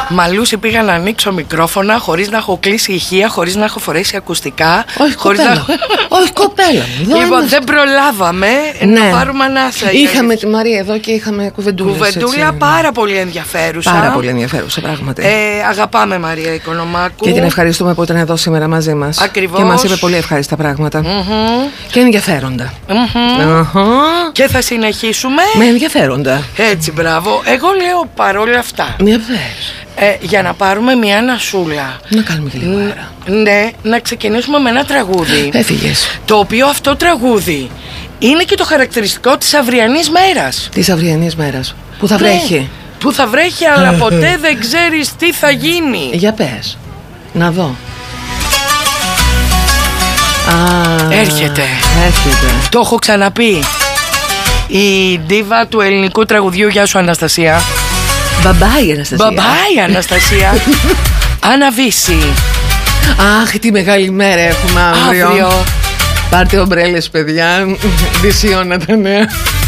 Μαλούση, πήγα να ανοίξω μικρόφωνα χωρίς να έχω κλείσει ηχεία, χωρίς να έχω φορέσει ακουστικά. Όχι, κοπέλα. Όχι, κοπέλα μου. Λοιπόν, δεν προλάβαμε να πάρουμε ανάσα. Είχαμε τη Μαρία εδώ και είχαμε κουβεντούλα πάρα πολύ ενδιαφέρουσα. Πάρα πολύ ενδιαφέρουσα, πράγματι. Αγαπάμε Μαρία Οικονομάκου. Και την ευχαριστούμε που ήταν εδώ σήμερα μαζί μας. Ακριβώς. Και μας είπε πολύ ευχάριστα πράγματα. Και ενδιαφέροντα. Και θα συνεχίσουμε με ενδιαφέροντα. Έτσι, μπράβο. Εγώ λέω παρόλα αυτά. Μια πες. Για να πάρουμε μια ανασούλα. Να κάνουμε και λίγο αέρα. Ναι, να ξεκινήσουμε με ένα τραγούδι. Έφυγες. Το οποίο αυτό τραγούδι είναι και το χαρακτηριστικό της αυριανής μέρας. Της αυριανής μέρας. Που θα βρέχει. Που θα βρέχει, αλλά ποτέ δεν ξέρεις τι θα γίνει. Για πες. Να δω. Έρχεται. Το έχω ξαναπεί. Η ντίβα του ελληνικού τραγουδιού. Γεια σου Αναστασία. Μπαμπάι Αναστασία. Μπαμπάι Αναστασία. Αναβήσει. Αχ, τι μεγάλη μέρα έχουμε αύριο. Πάρτε ομπρέλες παιδιά. Δυσίωνα τα νέα.